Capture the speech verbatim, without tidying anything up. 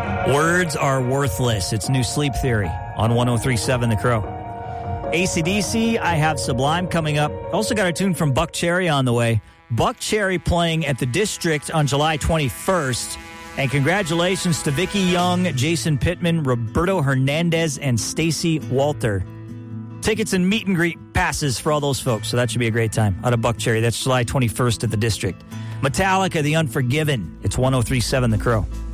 Words are worthless. It's New Sleep Theory on one oh three point seven The Crow. A C D C, I have Sublime coming up. Also got a tune from Buck Cherry on the way. Buck Cherry playing at the District on July twenty-first. And congratulations to Vicky Young, Jason Pittman, Roberto Hernandez, and Stacy Walter. Tickets and meet and greet passes for all those folks, so that should be a great time out of Buck Cherry. That's July twenty-first at the District. Metallica, The Unforgiven. It's one oh three point seven The Crow.